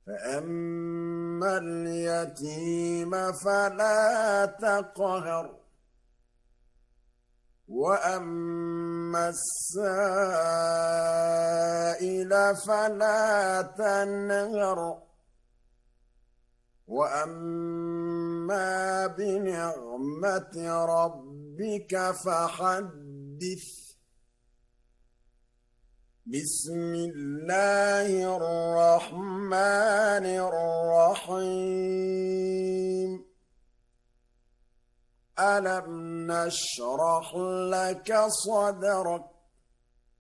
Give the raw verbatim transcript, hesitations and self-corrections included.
فأما اليتيم فلا تقهر وأما السائل فلا تنهر وأما بنعمة ربك فحدث بسم الله الرحمن الرحيم ألم نشرح لك صدرك